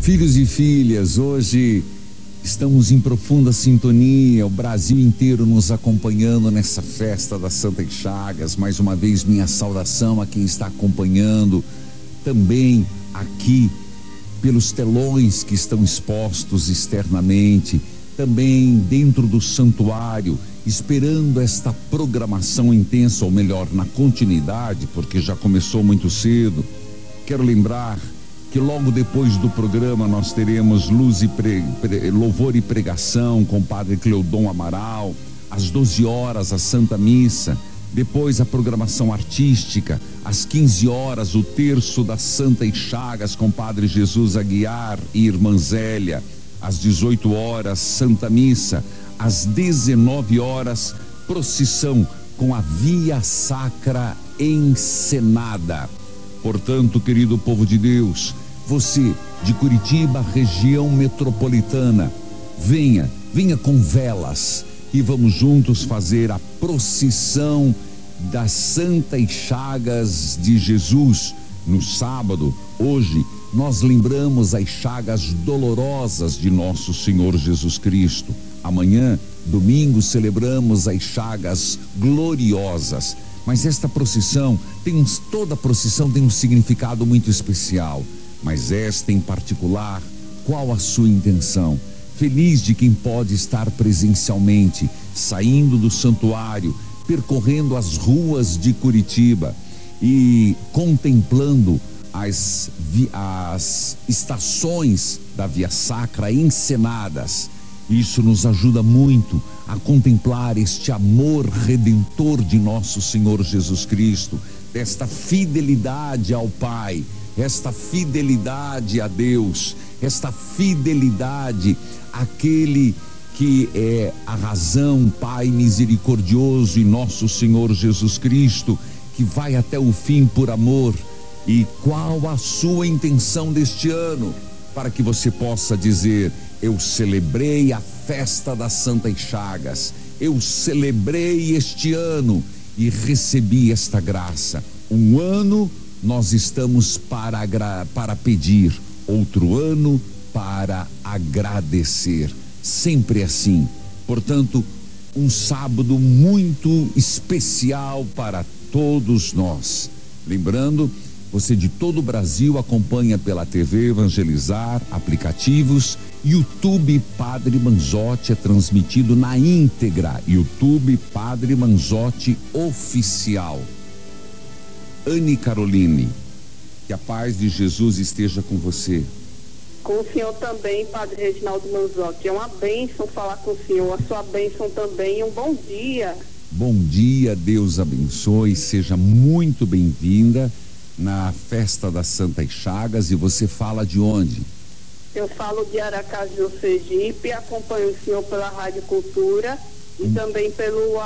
Filhos e filhas, hoje estamos em profunda sintonia, o Brasil inteiro nos acompanhando nessa festa das Santas Chagas. Mais uma vez, minha saudação a quem está acompanhando também aqui pelos telões que estão expostos externamente, também dentro do santuário, esperando esta programação intensa, ou melhor, na continuidade, porque já começou muito cedo. Quero lembrar que logo depois do programa nós teremos louvor e pregação com o Padre Cleudon Amaral, às 12 horas a Santa Missa, depois a programação artística, às 15 horas o terço das Santas Chagas com Padre Jesus Aguiar e Irmã Zélia, às 18 horas Santa Missa, às 19 horas procissão com a Via Sacra encenada. Portanto, querido povo de Deus, você de Curitiba, região metropolitana, venha com velas e vamos juntos fazer a procissão das Santas Chagas de Jesus. No sábado, hoje, nós lembramos as chagas dolorosas de nosso Senhor Jesus Cristo. Amanhã, domingo, celebramos as chagas gloriosas. Mas esta procissão toda procissão tem um significado muito especial. Mas esta em particular, qual a sua intenção? Feliz de quem pode estar presencialmente, saindo do santuário, percorrendo as ruas de Curitiba e contemplando as estações da Via Sacra encenadas. Isso nos ajuda muito a contemplar este amor redentor de nosso Senhor Jesus Cristo, desta fidelidade ao Pai, esta fidelidade a Deus, esta fidelidade àquele que é a razão, Pai misericordioso e nosso Senhor Jesus Cristo, que vai até o fim por amor. E qual a sua intenção deste ano? Para que você possa dizer: eu celebrei a festa das Santas Chagas, eu celebrei este ano e recebi esta graça. Um ano nós estamos para pedir, outro ano para agradecer, sempre assim. Portanto, um sábado muito especial para todos nós. Lembrando, você de todo o Brasil acompanha pela TV Evangelizar, aplicativos, YouTube Padre Manzotti é transmitido na íntegra, YouTube Padre Manzotti Oficial. Anne Caroline, que a paz de Jesus esteja com você. Com o senhor também, Padre Reginaldo Manzotti. É uma bênção falar com o senhor, a sua bênção também. Um bom dia. Bom dia, Deus abençoe, seja muito bem-vinda na festa das Santas Chagas. E você fala de onde? Eu falo de Aracaju, Sergipe, acompanho o senhor pela Rádio Cultura e também pelo